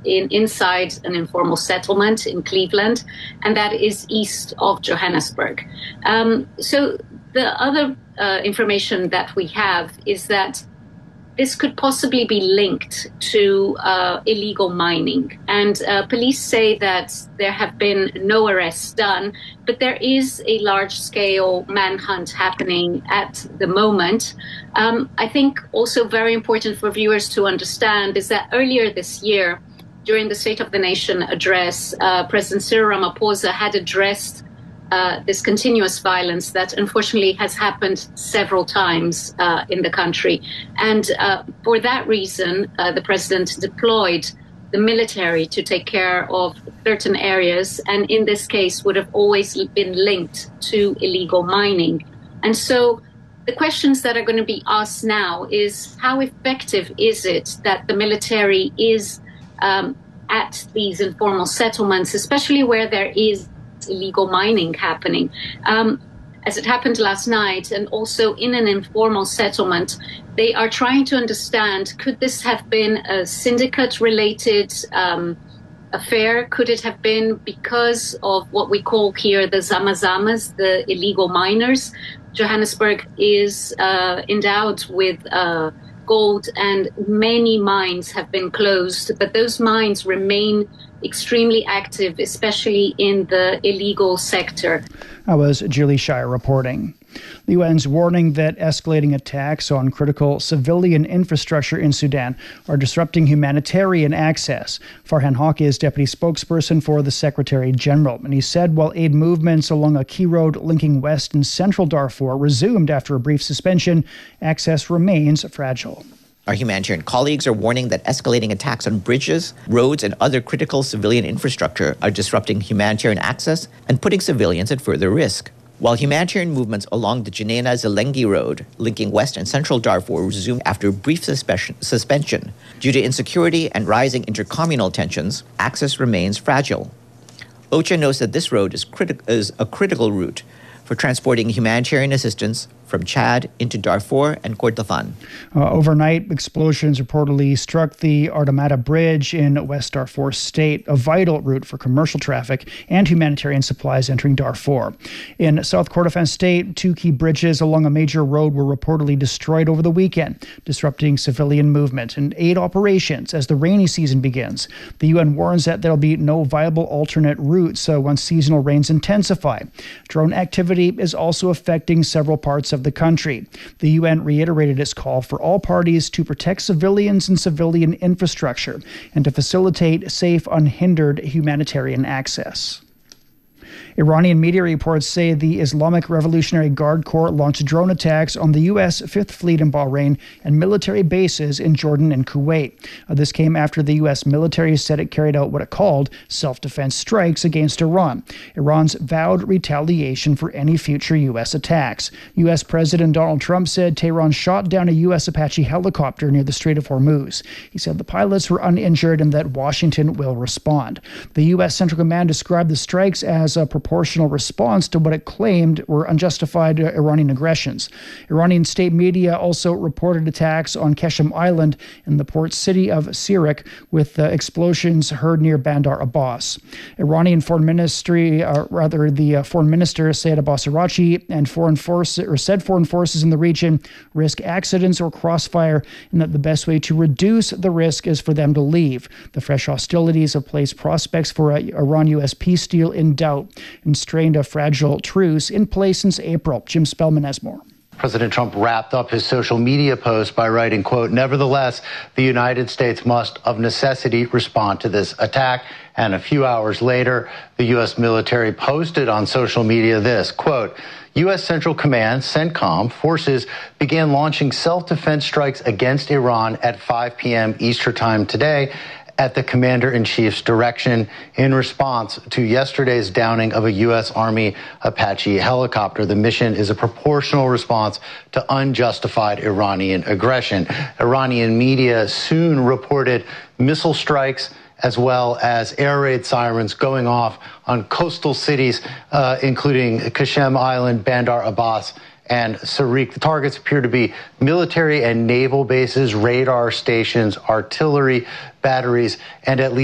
inside an informal settlement in Cleveland, and that is east of Johannesburg. So the other information that we have is that this could possibly be linked to illegal mining. And police say that there have been no arrests done, but there is a large-scale manhunt happening at the moment. I think also very important for viewers to understand is that earlier this year, during the State of the Nation address, President Cyril Ramaphosa had addressed this continuous violence that unfortunately has happened several times in the country. And for that reason, the president deployed the military to take care of certain areas, and in this case would have always been linked to illegal mining. And so the questions that are going to be asked now is how effective is it that the military is at these informal settlements, especially where there is illegal mining happening, as it happened last night, and also in an informal settlement. They are trying to understand, could this have been a syndicate-related affair? Could it have been because of what we call here the zamazamas, the illegal miners? Johannesburg is endowed with gold, and many mines have been closed, but those mines remain extremely active, especially in the illegal sector. That was Julie Shire reporting. The UN's warning that escalating attacks on critical civilian infrastructure in Sudan are disrupting humanitarian access. Farhan Haq is deputy spokesperson for the Secretary General, and he said while aid movements along a key road linking West and Central Darfur resumed after a brief suspension, access remains fragile. Our humanitarian colleagues are warning that escalating attacks on bridges, roads, and other critical civilian infrastructure are disrupting humanitarian access and putting civilians at further risk. While humanitarian movements along the Janena-Zelengi Road, linking West and Central Darfur, resumed after a brief suspension due to insecurity and rising intercommunal tensions, access remains fragile. OCHA notes that this road is a critical route for transporting humanitarian assistance from Chad into Darfur and Kordofan. Overnight, explosions reportedly struck the Ardamata Bridge in West Darfur State, a vital route for commercial traffic and humanitarian supplies entering Darfur. In South Kordofan State, 2 key bridges along a major road were reportedly destroyed over the weekend, disrupting civilian movement and aid operations as the rainy season begins. The UN warns that there will be no viable alternate routes once seasonal rains intensify. Drone activity is also affecting several parts of the country. The UN reiterated its call for all parties to protect civilians and civilian infrastructure and to facilitate safe, unhindered humanitarian access. Iranian media reports say the Islamic Revolutionary Guard Corps launched drone attacks on the U.S. Fifth Fleet in Bahrain and military bases in Jordan and Kuwait. This came after the U.S. military said it carried out what it called self-defense strikes against Iran. Iran's vowed retaliation for any future U.S. attacks. U.S. President Donald Trump said Tehran shot down a U.S. Apache helicopter near the Strait of Hormuz. He said the pilots were uninjured and that Washington will respond. The U.S. Central Command described the strikes as a proportional response to what it claimed were unjustified Iranian aggressions. Iranian state media also reported attacks on Qeshm Island in the port city of Sirak, with explosions heard near Bandar Abbas. Iranian Foreign Ministry, the Foreign Minister Saeed Abbas Araghchi and foreign forces in the region risk accidents or crossfire, and that the best way to reduce the risk is for them to leave. The fresh hostilities have placed prospects for a Iran-U.S. peace deal in doubt and strained a fragile truce in place since April. Jim Spellman has more. President Trump wrapped up his social media post by writing, quote, "Nevertheless, the United States must of necessity respond to this attack." And a few hours later, the U.S. military posted on social media this, quote, U.S. Central Command, CENTCOM, forces began launching self-defense strikes against Iran at 5 p.m. Eastern Time today at the Commander-in-Chief's direction in response to yesterday's downing of a U.S. Army Apache helicopter. The mission is a proportional response to unjustified Iranian aggression. Iranian media soon reported missile strikes as well as air raid sirens going off on coastal cities, including Qeshm Island, Bandar Abbas, and Sirak. The targets appear to be military and naval bases, radar stations, artillery batteries, and at least